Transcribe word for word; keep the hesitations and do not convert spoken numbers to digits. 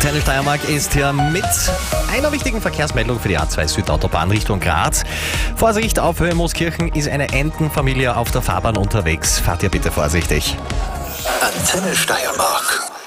Antenne Steiermark ist hier mit einer wichtigen Verkehrsmeldung für die A zwei Südautobahn Richtung Graz. Vorsicht, auf Höhe Mooskirchen ist eine Entenfamilie auf der Fahrbahn unterwegs. Fahrt ihr bitte vorsichtig. Antenne Steiermark.